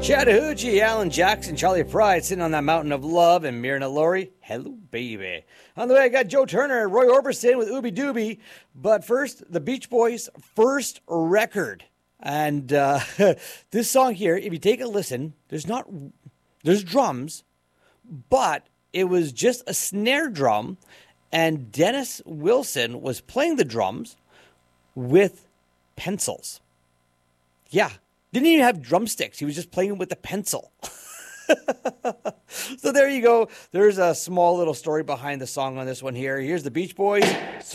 Chattahoochee, Alan Jackson, Charlie Pride sitting on that mountain of love, and Myrna Laurie, hello baby. On the way, I got Joe Turner, Roy Orbison with Ooby Dooby. But first, the Beach Boys' first record. And this song here, if you take a listen, there's drums, but it was just a snare drum, and Dennis Wilson was playing the drums with pencils. Yeah. Didn't even have drumsticks. He was just playing with the pencil. So there you go. There's a small little story behind the song on this one here. Here's the Beach Boys.